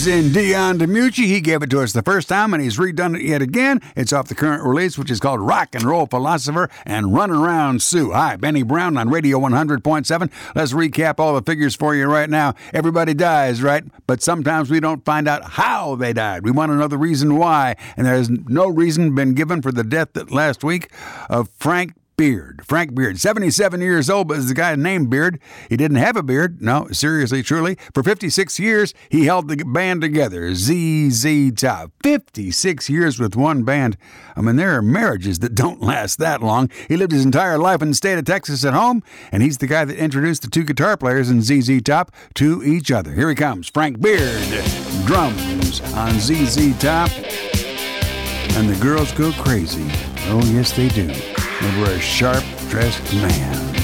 is in Dion DiMucci. He gave it to us the first time, and he's redone it yet again. It's off the current release, which is called Rock and Roll Philosopher and Run Around Sue. Hi, Benny Brown on Radio 100.7. Let's recap all the figures for you right now. Everybody dies, right? But sometimes we don't find out how they died. We want to know the reason why, and there's no reason been given for the death that last week of Frank Beard, 77 years old, but is the guy named Beard. He didn't have a beard. No, seriously, truly. For 56 years, he held the band together, ZZ Top. 56 years with one band. I mean, there are marriages that don't last that long. He lived his entire life in the state of Texas at home, and he's the guy that introduced the two guitar players in ZZ Top to each other. Here he comes, Frank Beard, drums on ZZ Top. And the girls go crazy. Oh, yes, they do. Over a sharp-dressed man.